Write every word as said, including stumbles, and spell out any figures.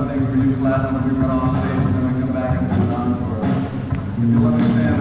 of things we do flat when we run off stage and then we come back and put it on for us. If you'll understand